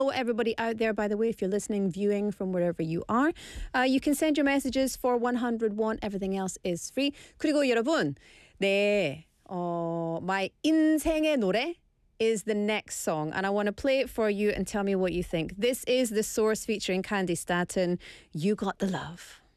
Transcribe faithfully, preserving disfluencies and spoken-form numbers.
Everybody out there, by the way, if you're listening, viewing from wherever you are, uh, you can send your messages for one hundred won. Everything else is free. 그리고 여러분, 네, 어, my 인생의 노래 is the next song, and I want to play it for you and tell me what you think. This is The Source featuring Candy Staton. You Got the Love.